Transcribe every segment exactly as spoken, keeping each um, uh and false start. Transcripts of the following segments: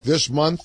This month,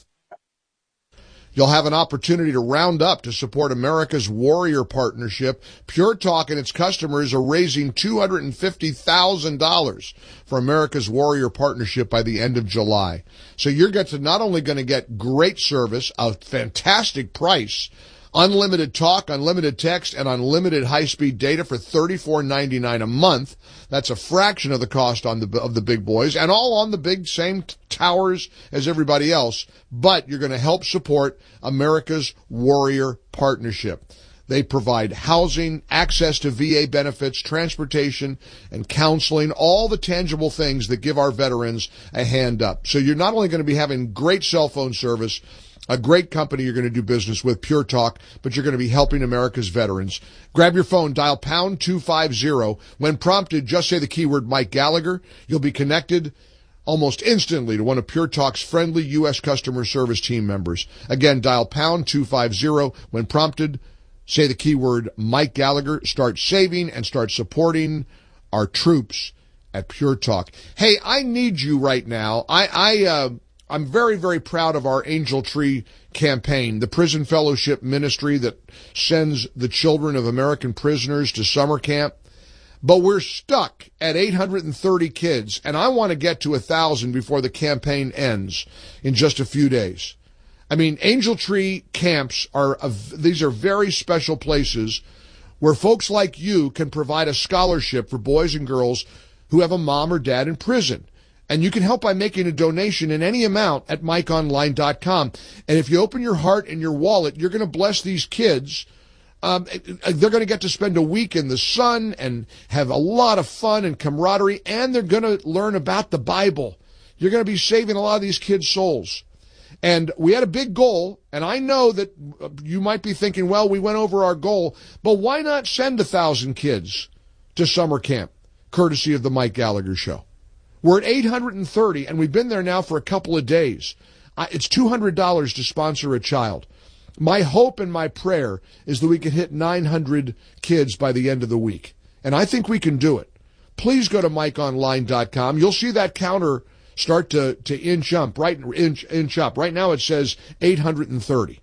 you'll have an opportunity to round up to support America's Warrior Partnership. Pure Talk and its customers are raising two hundred fifty thousand dollars for America's Warrior Partnership by the end of July. So you're going to not only going to get great service, a fantastic price, unlimited talk, unlimited text, and unlimited high-speed data for thirty-four ninety-nine a month. That's a fraction of the cost on the of the big boys, and all on the big same t- towers as everybody else. But you're going to help support America's Warrior Partnership. They provide housing, access to V A benefits, transportation, and counseling, all the tangible things that give our veterans a hand up. So you're not only going to be having great cell phone service, a great company you're going to do business with, Pure Talk, but you're going to be helping America's veterans. Grab your phone, dial pound two fifty. When prompted, just say the keyword Mike Gallagher. You'll be connected almost instantly to one of Pure Talk's friendly U S customer service team members. Again, dial pound two fifty. When prompted, say the keyword Mike Gallagher. Start saving and start supporting our troops at Pure Talk. Hey, I need you right now. I, I, uh, I'm very, very proud of our Angel Tree campaign, the prison fellowship ministry that sends the children of American prisoners to summer camp. But we're stuck at eight hundred thirty kids, and I want to get to one thousand before the campaign ends in just a few days. I mean, Angel Tree camps are, a, these are very special places where folks like you can provide a scholarship for boys and girls who have a mom or dad in prison. And you can help by making a donation in any amount at mike online dot com. And if you open your heart and your wallet, you're going to bless these kids. Um, they're going to get to spend a week in the sun and have a lot of fun and camaraderie, and they're going to learn about the Bible. You're going to be saving a lot of these kids' souls. And we had a big goal, and I know that you might be thinking, well, we went over our goal, but why not send a thousand kids to summer camp, courtesy of the Mike Gallagher Show? We're at eight hundred thirty, and we've been there now for a couple of days. It's two hundred dollars to sponsor a child. My hope and my prayer is that we can hit nine hundred kids by the end of the week, and I think we can do it. Please go to mike online dot com. You'll see that counter start to, to inch up. Right, inch, inch up. Right now it says eight hundred thirty.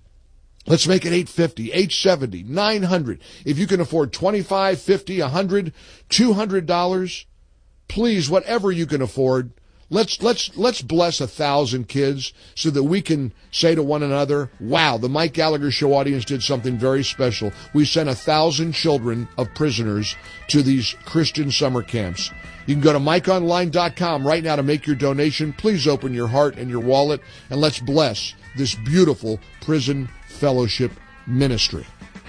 Let's make it eight fifty, eight seventy, nine hundred. If you can afford twenty-five, fifty, one hundred, two hundred dollars, please, whatever you can afford, let's let's let's bless a thousand kids so that we can say to one another, wow, the Mike Gallagher Show audience did something very special. We sent a thousand children of prisoners to these Christian summer camps. You can go to mike online dot com right now to make your donation. Please open your heart and your wallet, and let's bless this beautiful prison fellowship ministry.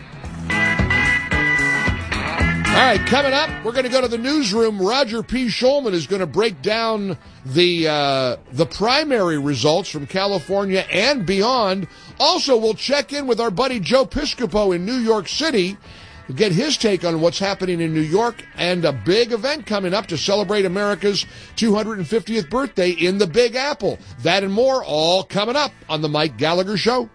All right, coming up, we're going to go to the newsroom. Roger P. Schulman is going to break down the uh, the primary results from California and beyond. Also, we'll check in with our buddy Joe Piscopo in New York City to get his take on what's happening in New York, and a big event coming up to celebrate America's two hundred fiftieth birthday in the Big Apple. That and more, all coming up on the Mike Gallagher Show.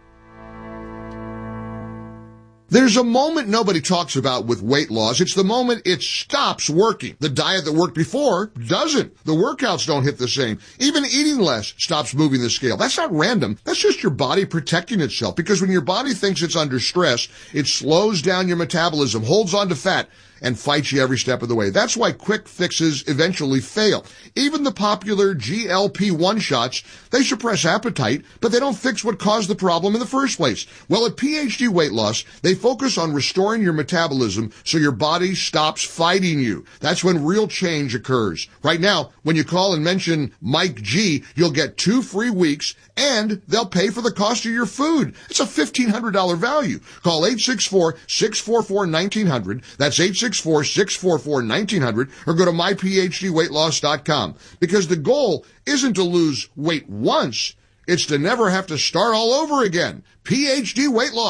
There's a moment nobody talks about with weight loss. It's the moment it stops working. The diet that worked before doesn't. The workouts don't hit the same. Even eating less stops moving the scale. That's not random. That's just your body protecting itself. Because when your body thinks it's under stress, it slows down your metabolism, holds on to fat, and fights you every step of the way. That's why quick fixes eventually fail. Even the popular G L P one shots, they suppress appetite, but they don't fix what caused the problem in the first place. Well, at P H D Weight Loss, they focus on restoring your metabolism so your body stops fighting you. That's when real change occurs. Right now, when you call and mention Mike G, you'll get two free weeks, and they'll pay for the cost of your food. It's a fifteen hundred dollars value. Call eight six four, six four four, one nine zero zero. That's eight six four, six four four, one nine zero zero, or go to my p h d weight loss dot com. Because the goal isn't to lose weight once, it's to never have to start all over again. P H D Weight Loss.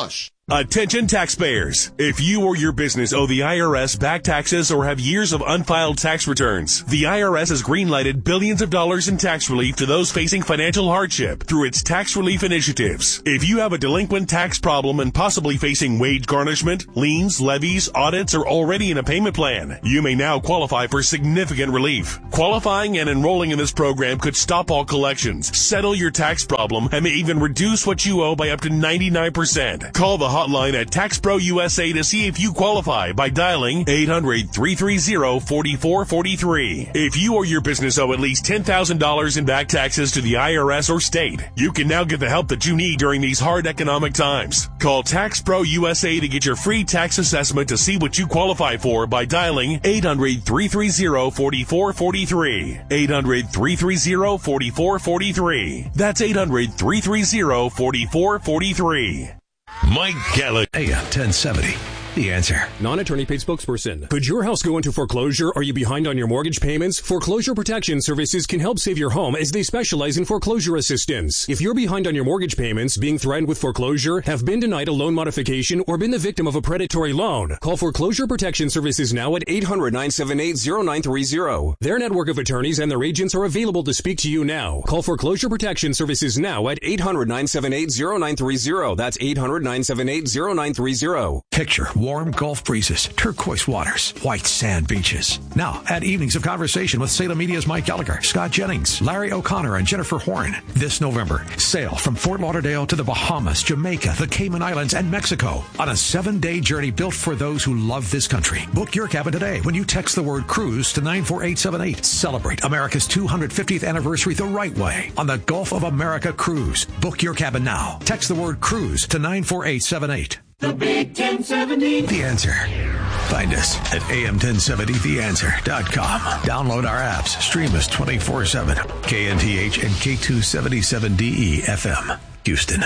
Attention taxpayers. If you or your business owe the I R S back taxes or have years of unfiled tax returns, the I R S has greenlighted billions of dollars in tax relief to those facing financial hardship through its tax relief initiatives. If you have a delinquent tax problem and possibly facing wage garnishment, liens, levies, audits, or already in a payment plan, you may now qualify for significant relief. Qualifying and enrolling in this program could stop all collections, settle your tax problem, and may even reduce what you owe by up to ninety-nine percent. Call the hotline at TaxPro U S A to see if you qualify by dialing eight hundred, three three zero, four four four three. If you or your business owe at least ten thousand dollars in back taxes to the I R S or state, you can now get the help that you need during these hard economic times. Call TaxPro U S A to get your free tax assessment to see what you qualify for by dialing eight hundred, three three zero, four four four three. eight hundred, three three zero, four four four three. That's eight hundred, three three zero, four four four three. Mike Gallagher, A M ten seventy. The Answer. Non-attorney paid spokesperson. Could your house go into foreclosure? Are you behind on your mortgage payments? Foreclosure Protection Services can help save your home as they specialize in foreclosure assistance. If you're behind on your mortgage payments, being threatened with foreclosure, have been denied a loan modification, or been the victim of a predatory loan, call Foreclosure Protection Services now at eight hundred, nine seven eight, zero nine three zero. Their network of attorneys and their agents are available to speak to you now. Call Foreclosure Protection Services now at eight hundred, nine seven eight, zero nine three zero. That's eight hundred, nine seven eight, zero nine three zero. Picture warm Gulf breezes, turquoise waters, white sand beaches. Now, add evenings of conversation with Salem Media's Mike Gallagher, Scott Jennings, Larry O'Connor, and Jennifer Horn. This November, sail from Fort Lauderdale to the Bahamas, Jamaica, the Cayman Islands, and Mexico on a seven-day journey built for those who love this country. Book your cabin today when you text the word cruise to nine four eight seven eight. Celebrate America's two hundred fiftieth anniversary the right way on the Gulf of America Cruise. Book your cabin now. Text the word cruise to nine four eight seven eight. The Big ten seventy. The Answer. Find us at A M ten seventy the answer dot com. Download our apps. Stream us twenty-four seven. K N T H and K two seventy-seven D E F M. Houston.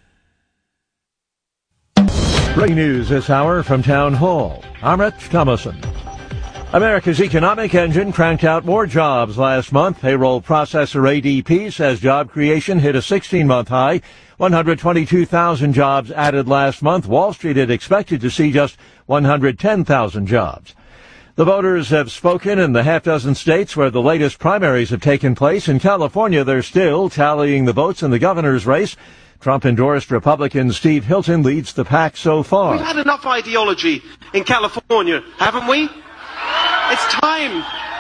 Breaking news this hour from Town Hall. I'm Rich Thomason. America's economic engine cranked out more jobs last month. Payroll processor A D P says job creation hit a sixteen-month high. one hundred twenty-two thousand jobs added last month. Wall Street had expected to see just one hundred ten thousand jobs. The voters have spoken in the half dozen states where the latest primaries have taken place. In California, they're still tallying the votes in the governor's race. Trump-endorsed Republican Steve Hilton leads the pack so far. We've had enough ideology in California, haven't we? It's time.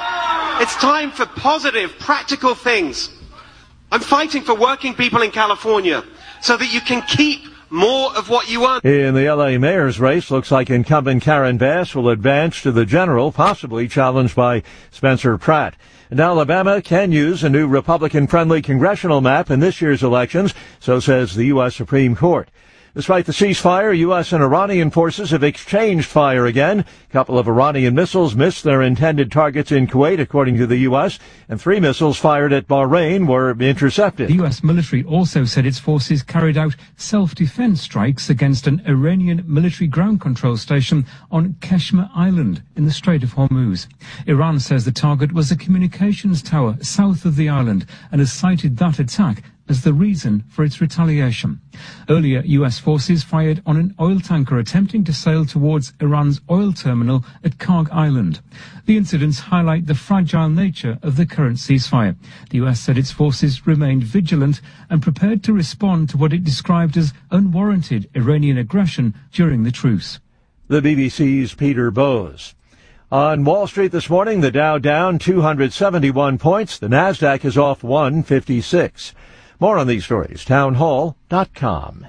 It's time for positive, practical things. I'm fighting for working people in California so that you can keep more of what you earn. In the L A mayor's race, looks like incumbent Karen Bass will advance to the general, possibly challenged by Spencer Pratt. And Alabama can use a new Republican-friendly congressional map in this year's elections, so says the U S Supreme Court. Despite the ceasefire, U S and Iranian forces have exchanged fire again. A couple of Iranian missiles missed their intended targets in Kuwait, according to the U S, and three missiles fired at Bahrain were intercepted. The U S military also said its forces carried out self-defense strikes against an Iranian military ground control station on Keshmer Island in the Strait of Hormuz. Iran says the target was a communications tower south of the island and has cited that attack as the reason for its retaliation. Earlier, U S forces fired on an oil tanker attempting to sail towards Iran's oil terminal at Karg Island. The incidents highlight the fragile nature of the current ceasefire. The U S said its forces remained vigilant and prepared to respond to what it described as unwarranted Iranian aggression during the truce. The B B C's Peter Bowes. On Wall Street this morning, the Dow down two hundred seventy-one points. The Nasdaq is off one fifty-six. More on these stories, town hall dot com.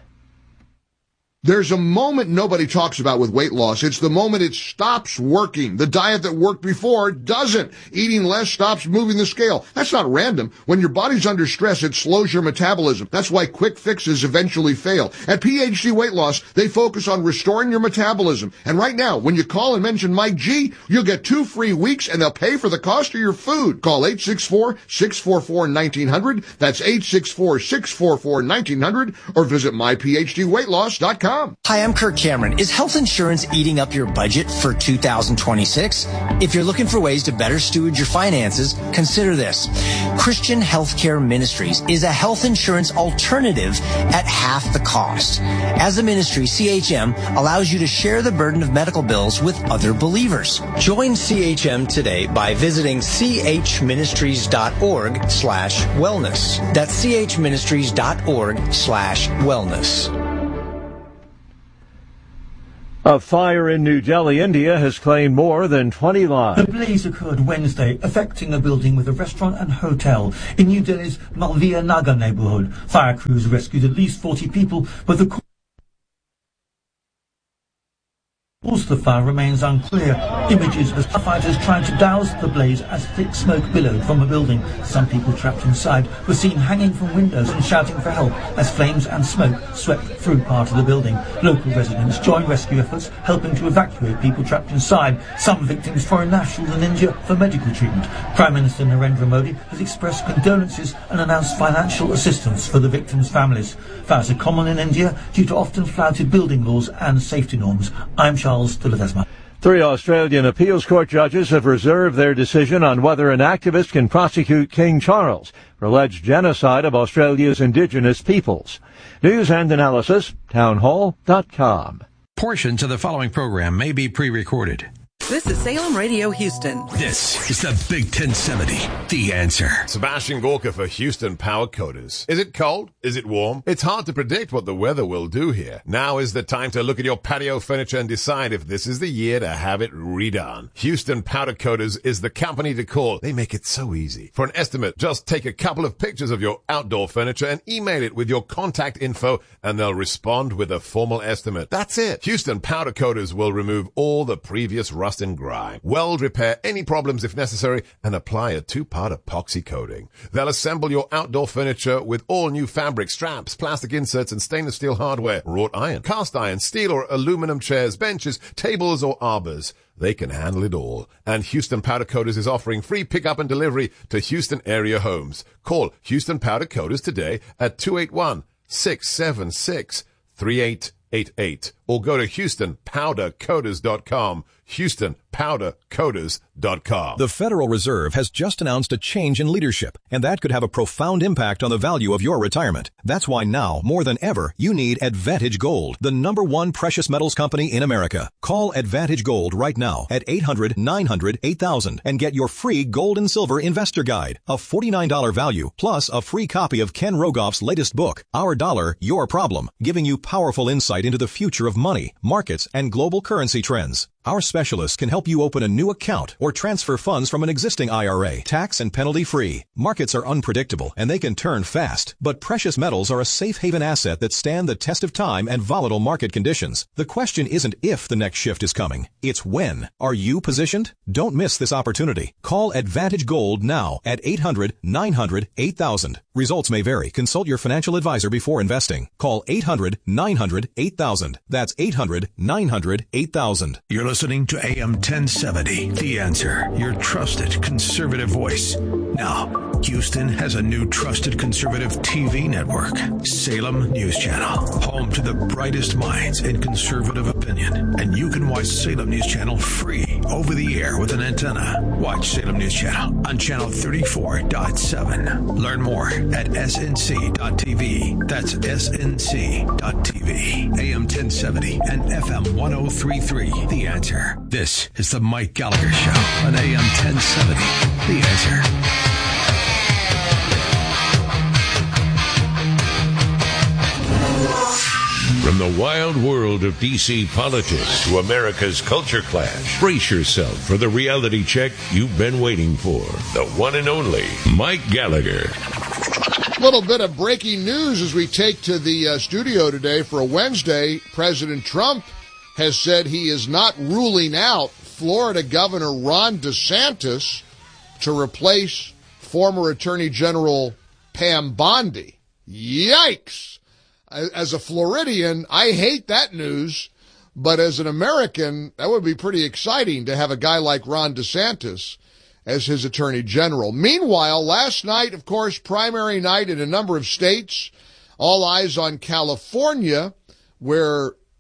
There's a moment nobody talks about with weight loss. It's the moment it stops working. The diet that worked before doesn't. Eating less stops moving the scale. That's not random. When your body's under stress, it slows your metabolism. That's why quick fixes eventually fail. At P H D Weight Loss, they focus on restoring your metabolism. And right now, when you call and mention Mike G, you'll get two free weeks and they'll pay for the cost of your food. Call eight six four, six four four, one nine zero zero. That's eight six four, six four four, one nine zero zero or visit my P H D weight loss dot com. com. Hi, I'm Kirk Cameron. Is health insurance eating up your budget for two thousand twenty-six? If you're looking for ways to better steward your finances, consider this. Christian Healthcare Ministries is a health insurance alternative at half the cost. As a ministry, C H M allows you to share the burden of medical bills with other believers. Join C H M today by visiting chministries.org slash wellness. That's chministries.org slash wellness. A fire in New Delhi, India has claimed more than twenty lives. The blaze occurred Wednesday, affecting a building with a restaurant and hotel in New Delhi's Malviya Nagar neighborhood. Fire crews rescued at least forty people, but the cause of the fire remains unclear. Images of firefighters trying to douse the blaze as thick smoke billowed from a building. Some people trapped inside were seen hanging from windows and shouting for help as flames and smoke swept through part of the building. Local residents joined rescue efforts, helping to evacuate people trapped inside. Some victims, foreign nationals in India, for medical treatment. Prime Minister Narendra Modi has expressed condolences and announced financial assistance for the victims' families. Fires are common in India due to often flouted building laws and safety norms. I'm Charles de Ledesma. Three Australian appeals court judges have reserved their decision on whether an activist can prosecute King Charles for alleged genocide of Australia's Indigenous peoples. News and analysis, townhall dot com. Portions of the following program may be pre-recorded. This is Salem Radio Houston. This is the Big ten seventy, The Answer. Sebastian Gorka for Houston Power Coaters. Is it cold? Is it warm? It's hard to predict what the weather will do here. Now is the time to look at your patio furniture and decide if this is the year to have it redone. Houston Powder Coaters is the company to call. They make it so easy. For an estimate, just take a couple of pictures of your outdoor furniture and email it with your contact info, and they'll respond with a formal estimate. That's it. Houston Powder Coaters will remove all the previous rust and grime, weld, repair any problems if necessary, and apply a two-part epoxy coating. They'll assemble your outdoor furniture with all new fabric, straps, plastic inserts, and stainless steel hardware, wrought iron, cast iron, steel or aluminum chairs, benches, tables, or arbors. They can handle it all. And Houston Powder Coaters is offering free pickup and delivery to Houston area homes. Call Houston Powder Coaters today at two eight one, six seven six, three eight eight eight or go to houston powder coaters dot com. houston powder coaters dot com. The Federal Reserve has just announced a change in leadership, and that could have a profound impact on the value of your retirement. That's why now, more than ever, you need Advantage Gold, the number one precious metals company in America. Call Advantage Gold right now at eight hundred, nine hundred, eight thousand and get your free gold and silver investor guide, a forty-nine dollars value, plus a free copy of Ken Rogoff's latest book, Our Dollar, Your Problem, giving you powerful insight into the future of money, markets, and global currency trends. Our specialists can help you open a new account or transfer funds from an existing I R A, tax and penalty free. Markets are unpredictable and they can turn fast, but precious metals are a safe haven asset that stand the test of time and volatile market conditions. The question isn't if the next shift is coming, it's when. Are you positioned? Don't miss this opportunity. Call Advantage Gold now at eight hundred, nine hundred, eight thousand. Results may vary. Consult your financial advisor before investing. Call eight hundred, nine hundred, eight thousand. That's eight hundred, nine hundred, eight thousand. You're listening to A M ten seventy, The Answer, your trusted conservative voice. Now, Houston has a new trusted conservative T V network, Salem News Channel, home to the brightest minds in conservative opinion. And you can watch Salem News Channel free over the air with an antenna. Watch Salem News Channel on channel thirty-four point seven. Learn more at S N C dot T V. That's S N C dot T V. A M ten seventy and F M ten thirty-three, The Answer. This is the Mike Gallagher Show on A M ten seventy, The Answer. From the wild world of D C politics to America's culture clash, brace yourself for the reality check you've been waiting for. The one and only Mike Gallagher. A little bit of breaking news as we take to the uh, studio today for a Wednesday. President Trump has said he is not ruling out Florida Governor Ron DeSantis to replace former Attorney General Pam Bondi. Yikes! As a Floridian, I hate that news, but as an American, that would be pretty exciting to have a guy like Ron DeSantis as his Attorney General. Meanwhile, last night, of course, primary night in a number of states, all eyes on California, where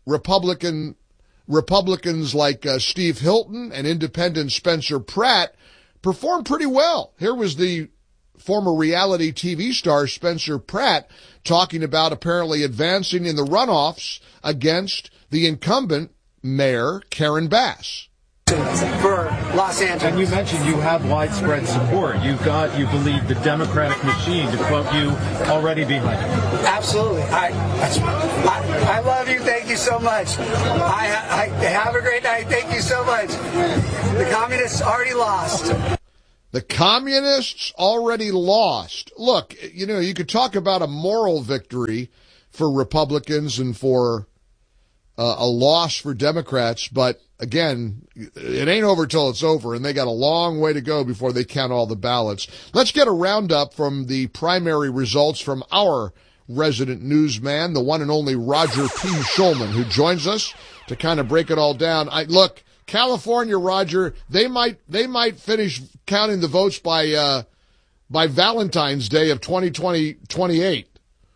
Republican Republicans like uh, Steve Hilton and independent Spencer Pratt performed pretty well. Here was the former reality T V star Spencer Pratt talking about apparently advancing in the runoffs against the incumbent mayor, Karen Bass. For Los Angeles. And you mentioned you have widespread support. You've got, you believe, the Democratic machine, to quote you, already behind you. Absolutely. I, I I love you. Thank you so much. I, I have a great night. Thank you so much. The communists already lost. The communists already lost. Look, you know, you could talk about a moral victory for Republicans and for uh, a loss for Democrats, but again, it ain't over till it's over, and they got a long way to go before they count all the ballots. Let's get a roundup from the primary results from our resident newsman, the one and only Roger P. Schulman, who joins us to kind of break it all down. I, look, California, Roger, they might they might finish counting the votes by uh, by Valentine's Day of twenty twenty, twenty-eight.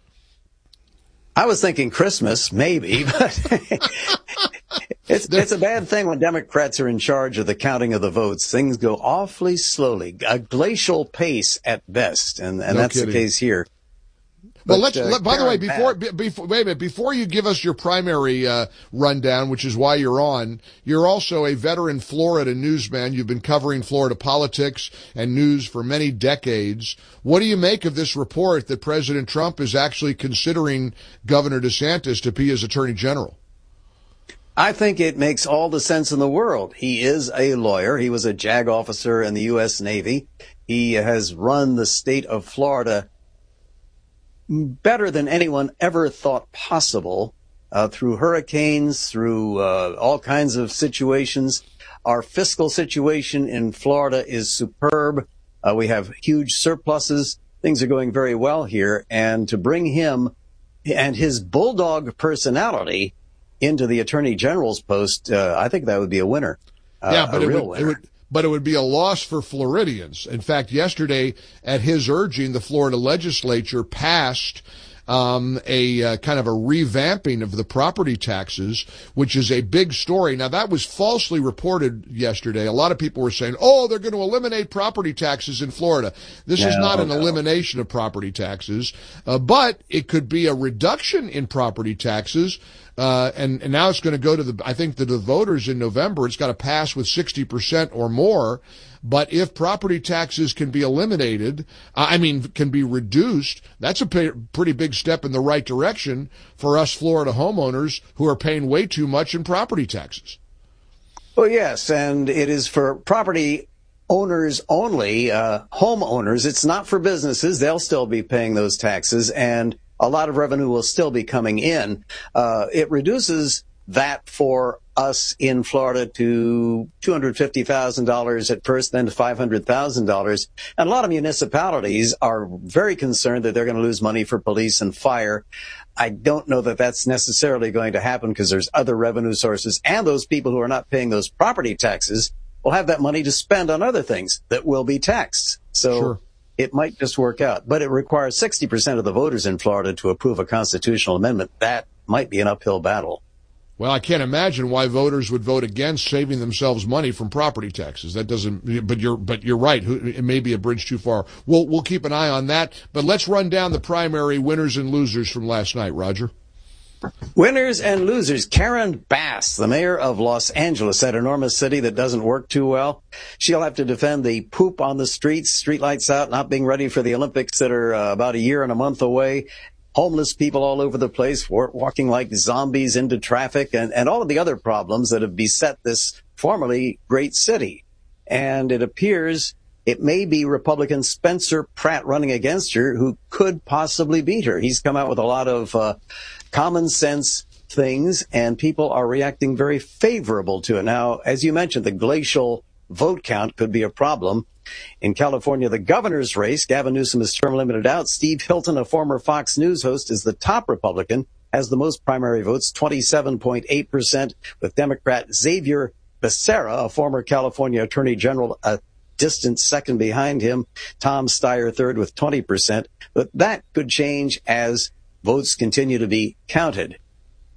I was thinking Christmas, maybe, but it's it's a bad thing when Democrats are in charge of the counting of the votes. Things go awfully slowly, a glacial pace at best, and, and No that's kidding. the case here. Well, But, let's. uh, let, by the way, Karen before, be, before wait a minute, before you give us your primary uh, rundown, which is why you're on, you're also a veteran Florida newsman. You've been covering Florida politics and news for many decades. What do you make of this report that President Trump is actually considering Governor DeSantis to be his attorney general? I think it makes all the sense in the world. He is a lawyer. He was a JAG officer in the U S Navy. He has run the state of Florida better than anyone ever thought possible, uh, through hurricanes, through uh, all kinds of situations. Our fiscal situation in Florida is superb. Uh, we have huge surpluses. Things are going very well here. And to bring him and his bulldog personality into the attorney general's post, uh, I think that would be a winner. Uh, yeah, but a it real would, winner. it would, but it would be a loss for Floridians. In fact, yesterday, at his urging, the Florida legislature passed um, a uh, kind of a revamping of the property taxes, which is a big story. Now, that was falsely reported yesterday. A lot of people were saying, oh, they're going to eliminate property taxes in Florida. This No, is not an no. elimination of property taxes, uh, but it could be a reduction in property taxes. Uh, and, and now it's going to go to the, I think, to the voters in November. It's got to pass with sixty percent or more. But if property taxes can be eliminated, uh, I mean, can be reduced, that's a pay, pretty big step in the right direction for us Florida homeowners who are paying way too much in property taxes. Well, yes, and it is for property owners only, uh, homeowners. It's not for businesses. They'll still be paying those taxes, and a lot of revenue will still be coming in. Uh, it reduces that for us in Florida to two hundred fifty thousand dollars at first, then to five hundred thousand dollars. And a lot of municipalities are very concerned that they're going to lose money for police and fire. I don't know that that's necessarily going to happen because there's other revenue sources, and those people who are not paying those property taxes will have that money to spend on other things that will be taxed. So Sure. It might just work out, but it requires sixty percent of the voters in Florida to approve a constitutional amendment. That might be an uphill battle. Well, I can't imagine why voters would vote against saving themselves money from property taxes. That doesn't, but you're, but you're right. It may be a bridge too far. We'll, we'll keep an eye on that, but let's run down the primary winners and losers from last night, Roger. Winners and losers. Karen Bass, the mayor of Los Angeles, that enormous city that doesn't work too well. She'll have to defend the poop on the streets, streetlights out, not being ready for the Olympics that are uh, about a year and a month away. Homeless people all over the place, walking like zombies into traffic, and, and all of the other problems that have beset this formerly great city. And it appears it may be Republican Spencer Pratt running against her, who could possibly beat her. He's come out with a lot of uh, common sense things, and people are reacting very favorable to it. Now, as you mentioned, the glacial vote count could be a problem. In California, the governor's race, Gavin Newsom is term limited out. Steve Hilton, a former Fox News host, is the top Republican, has the most primary votes, twenty-seven point eight percent, with Democrat Xavier Becerra, a former California attorney general, a distant second behind him. Tom Steyer third with twenty percent. But that could change as votes continue to be counted.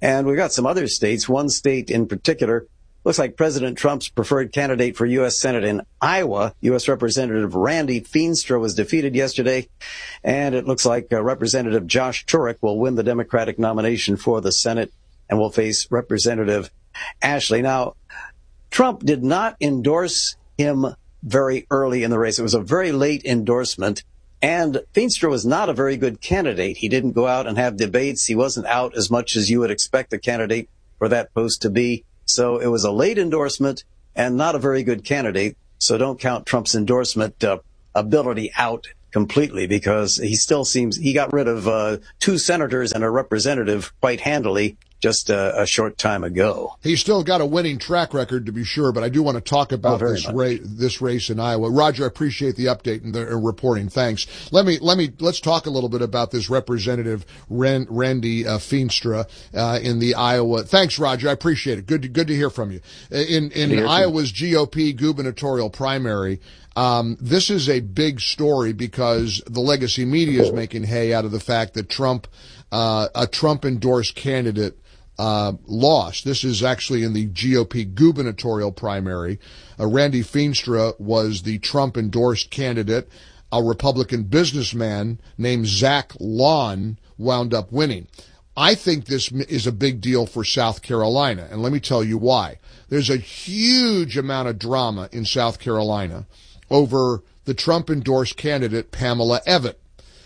And we've got some other states. One state in particular looks like President Trump's preferred candidate for U S Senate in Iowa. U S Representative Randy Feenstra was defeated yesterday, and it looks like uh, Representative Josh Turek will win the Democratic nomination for the Senate and will face Representative Ashley. Now, Trump did not endorse him very early in the race. It was a very late endorsement, and Feenstra was not a very good candidate. He didn't go out and have debates. He wasn't out as much as you would expect a candidate for that post to be. So it was a late endorsement and not a very good candidate. So don't count Trump's endorsement uh, ability out completely, because he still seems he got rid of uh, two senators and a representative quite handily just a, a short time ago. He's still got a winning track record, to be sure, but I do want to talk about oh, this race, this race in Iowa. Roger, I appreciate the update and the uh, reporting. Thanks. Let me, let me, let's talk a little bit about this Representative Ren, Randy uh, Feenstra uh, in the Iowa. Thanks, Roger. I appreciate it. Good, to, good to hear from you. In, in Iowa's G O P gubernatorial primary, Um, this is a big story because the legacy media is making hay out of the fact that Trump, uh, a Trump-endorsed candidate, uh, lost. This is actually in the G O P gubernatorial primary. Uh, Randy Feenstra was the Trump-endorsed candidate. A Republican businessman named Zach Lawn wound up winning. I think this is a big deal for South Carolina, and let me tell you why. There's a huge amount of drama in South Carolina over the Trump-endorsed candidate, Pamela Evette.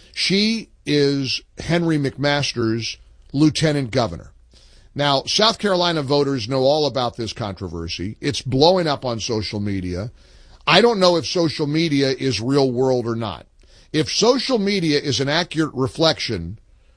She is Henry McMaster's lieutenant governor. Now, South Carolina voters know all about this controversy. It's blowing up on social media. I don't know if social media is real world or not. If social media is an accurate reflection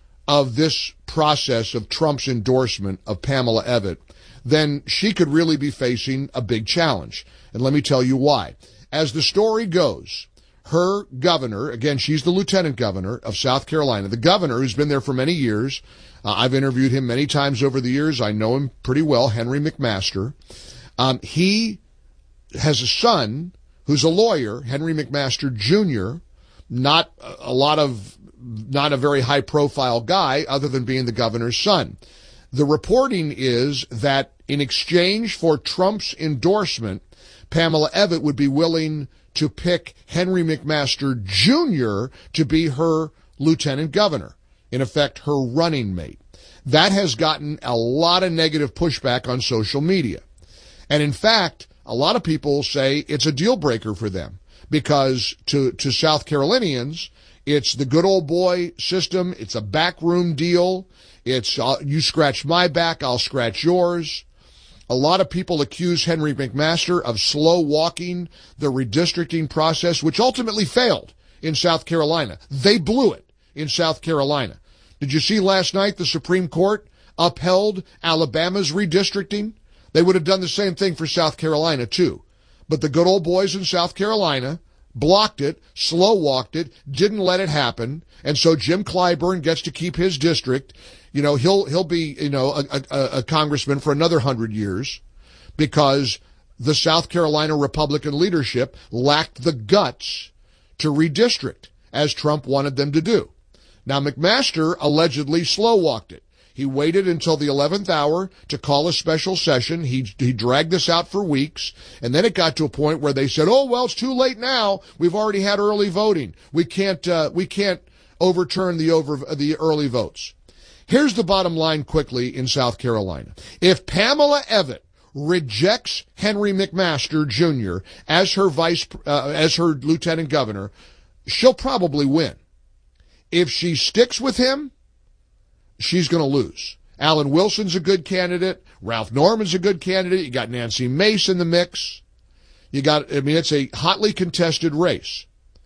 of this process of Trump's endorsement of Pamela Evette, then she could really be facing a big challenge. And let me tell you why. As the story goes, her governor, again, she's the lieutenant governor of South Carolina, the governor who's been there for many years. Uh, I've interviewed him many times over the years. I know him pretty well, Henry McMaster. Um, he has a son who's a lawyer, Henry McMaster Junior, not a lot of, not a very high profile guy other than being the governor's son. The reporting is that in exchange for Trump's endorsement, Pamela Evette would be willing to pick Henry McMaster Junior to be her lieutenant governor, in effect, her running mate. That has gotten a lot of negative pushback on social media. And in fact, a lot of people say it's a deal breaker for them because to, to South Carolinians, it's the good old boy system. It's a backroom deal. It's uh, you scratch my back, I'll scratch yours. A lot of people accuse Henry McMaster of slow walking the redistricting process, which ultimately failed in South Carolina. They blew it in South Carolina. Did you see last night the Supreme Court upheld Alabama's redistricting? They would have done the same thing for South Carolina too. But the good old boys in South Carolina blocked it, slow walked it, didn't let it happen, and so Jim Clyburn gets to keep his district. You know, he'll he'll be, you know, a, a, a congressman for another hundred years because the South Carolina Republican leadership lacked the guts to redistrict as Trump wanted them to do. Now, McMaster allegedly slow walked it. He waited until the eleventh hour to call a special session. He he dragged this out for weeks, and then it got to a point where they said, "Oh well, it's too late now. We've already had early voting. We can't uh, we can't overturn the over the early votes." Here's the bottom line quickly in South Carolina. If Pamela Evette rejects Henry McMaster Junior as her vice uh, as her lieutenant governor, she'll probably win. If she sticks with him, she's going to lose. Alan Wilson's a good candidate. Ralph Norman's a good candidate. You got Nancy Mace in the mix. You got, I mean, it's a hotly contested race.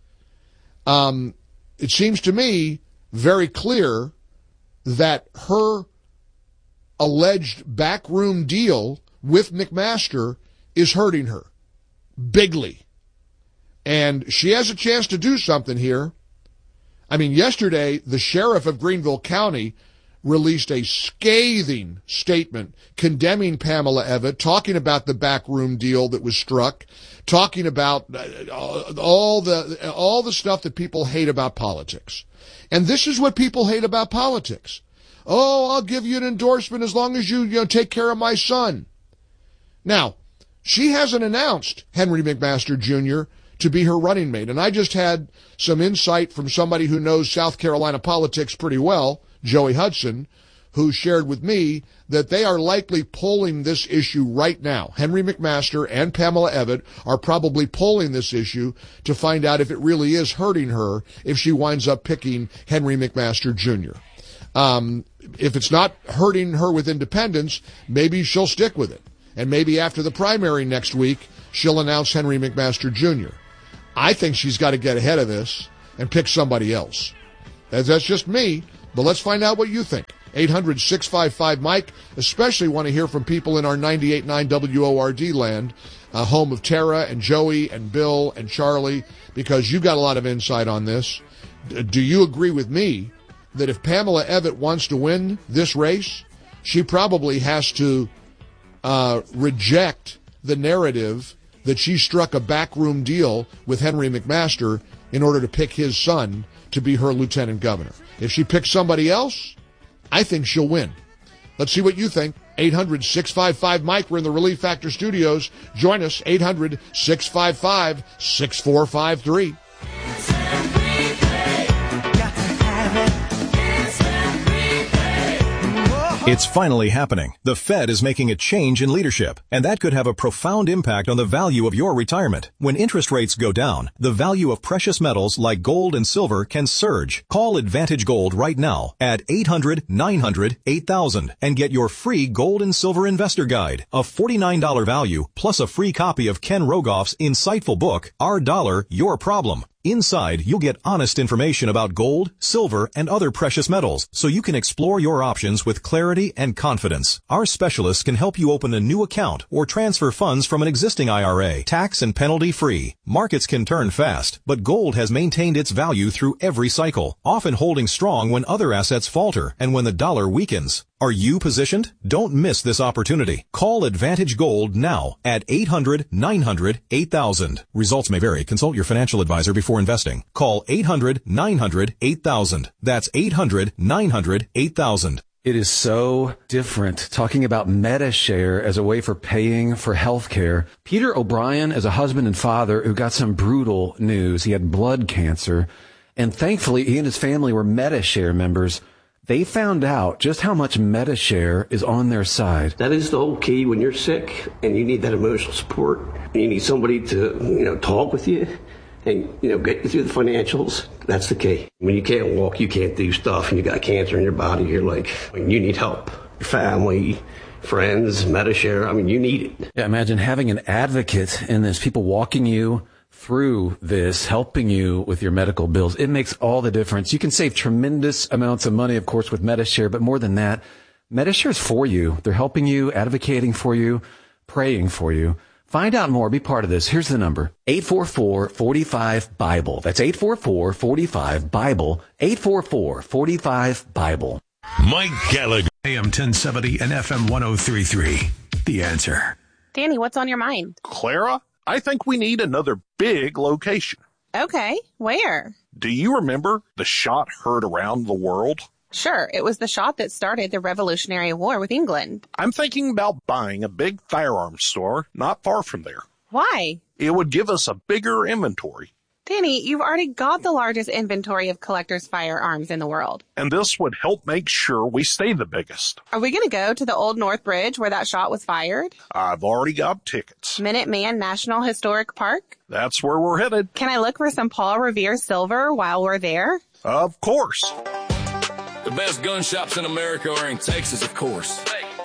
Um, it seems to me very clear that her alleged backroom deal with McMaster is hurting her bigly. And she has a chance to do something here. I mean, yesterday, the sheriff of Greenville County released a scathing statement condemning Pamela Evette, talking about the backroom deal that was struck, talking about all the all the stuff that people hate about politics. And this is what people hate about politics. oh, I'll give you an endorsement as long as you, you know, take care of my son. Now, she hasn't announced Henry McMaster Junior to be her running mate, and I just had some insight from somebody who knows South Carolina politics pretty well, Joey Hudson, who shared with me that they are likely polling this issue right now. Henry McMaster and Pamela Evette are probably polling this issue to find out if it really is hurting her if she winds up picking Henry McMaster Junior Um, if it's not hurting her with independence, maybe she'll stick with it. And maybe after the primary next week, she'll announce Henry McMaster Junior I think she's got to get ahead of this and pick somebody else. That's just me, but let's find out what you think. eight hundred, six five five, Mike. Especially want to hear from people in our ninety-eight point nine W O R D land, uh, home of Tara and Joey and Bill and Charlie, because you got a lot of insight on this. D- do you agree with me that if Pamela Evette wants to win this race, she probably has to uh, reject the narrative that she struck a backroom deal with Henry McMaster in order to pick his son to be her lieutenant governor? If she picks somebody else, I think she'll win. Let's see what you think. eight hundred, six five five, Mike. We're in the Relief Factor studios. Join us, eight hundred, six five five, six four five three. It's finally happening. The Fed is making a change in leadership, and that could have a profound impact on the value of your retirement. When interest rates go down, the value of precious metals like gold and silver can surge. Call Advantage Gold right now at eight hundred, nine hundred, eight thousand and get your free gold and silver investor guide, a forty-nine dollars value, plus a free copy of Ken Rogoff's insightful book, Our Dollar, Your Problem. Inside, you'll get honest information about gold, silver, and other precious metals, so you can explore your options with clarity and confidence. Our specialists can help you open a new account or transfer funds from an existing I R A, tax and penalty free. Markets can turn fast, but gold has maintained its value through every cycle, often holding strong when other assets falter and when the dollar weakens. Are you positioned? Don't miss this opportunity. Call Advantage Gold now at eight hundred, nine hundred, eight thousand. Results may vary. Consult your financial advisor before investing. Call eight hundred, nine hundred, eight thousand. That's eight hundred, nine hundred, eight thousand. It is so different talking about MediShare as a way for paying for health care. Peter O'Brien is a husband and father who got some brutal news. He had blood cancer, and thankfully he and his family were MediShare members. They found out just how much MediShare is on their side. That is the whole key when you're sick and you need that emotional support. You need somebody to, you know, talk with you and, you know, get you through the financials. That's the key. When you can't walk, you can't do stuff, and you got cancer in your body, you're like, I mean, you need help. Your family, friends, MediShare, I mean, you need it. Yeah, imagine having an advocate in this, people walking you through this, helping you with your medical bills. It makes all the difference. You can save tremendous amounts of money, of course, with MediShare, but more than that, MediShare is for you. They're helping you, advocating for you, praying for you. Find out more. Be part of this. Here's the number. eight four four, four five, BIBLE. That's eight four four, four five, BIBLE. eight four four, four five, BIBLE. Mike Gallagher. A M ten seventy and F M one oh three point three. The Answer. Danny, what's on your mind? Clara, I think we need another big location. Okay, where? Do you remember the shot heard around the world? Sure, it was the shot that started the Revolutionary War with England. I'm thinking about buying a big firearms store not far from there. Why? It would give us a bigger inventory. Danny, you've already got the largest inventory of collectors' firearms in the world. And this would help make sure we stay the biggest. Are we going to go to the Old North Bridge where that shot was fired? I've already got tickets. Minuteman National Historic Park? That's where we're headed. Can I look for some Paul Revere silver while we're there? Of course. The best gun shops in America are in Texas, of course.